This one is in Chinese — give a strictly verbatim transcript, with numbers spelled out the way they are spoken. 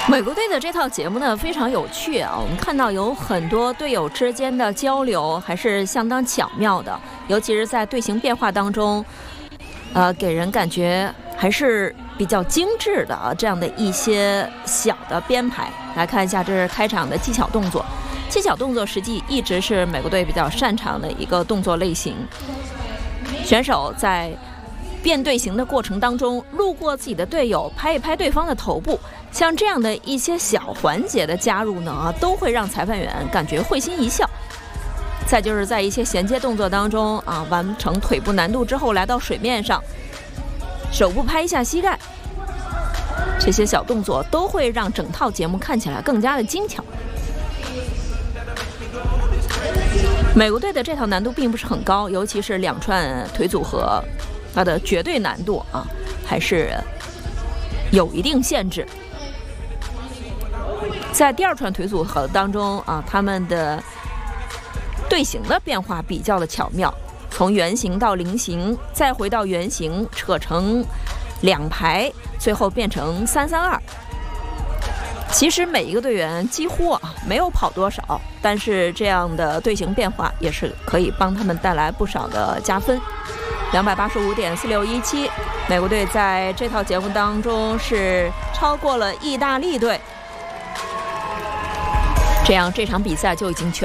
美国队的这套节目呢非常有趣啊，我们看到有很多队友之间的交流还是相当巧妙的，尤其是在队形变化当中，呃，给人感觉还是比较精致的啊，这样的一些小的编排。来看一下，这是开场的技巧动作，技巧动作实际一直是美国队比较擅长的一个动作类型。选手在变队形的过程当中，路过自己的队友，拍一拍对方的头部，像这样的一些小环节的加入呢，都会让裁判员感觉会心一笑。再就是在一些衔接动作当中啊，完成腿部难度之后，来到水面上，手部拍一下膝盖，这些小动作都会让整套节目看起来更加的精巧。美国队的这套难度并不是很高，尤其是两串腿组合，它的绝对难度啊还是有一定限制。在第二串腿组合当中啊，他们的队形的变化比较的巧妙，从圆形到菱形，再回到圆形，扯成两排，最后变成三三二。其实每一个队员几乎啊没有跑多少，但是这样的队形变化也是可以帮他们带来不少的加分。两百八十五点四六一七，美国队在这套节目当中是超过了意大利队，这样这场比赛就已经全